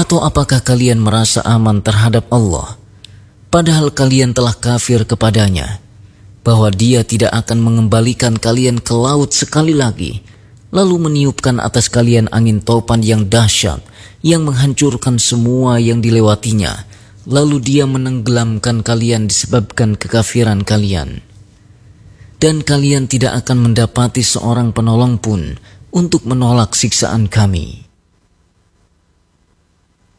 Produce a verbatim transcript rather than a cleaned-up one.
Atau apakah kalian merasa aman terhadap Allah, padahal kalian telah kafir kepadanya, bahwa Dia tidak akan mengembalikan kalian ke laut sekali lagi, lalu meniupkan atas kalian angin topan yang dahsyat, yang menghancurkan semua yang dilewatinya, lalu Dia menenggelamkan kalian disebabkan kekafiran kalian. Dan kalian tidak akan mendapati seorang penolong pun untuk menolak siksaan kami.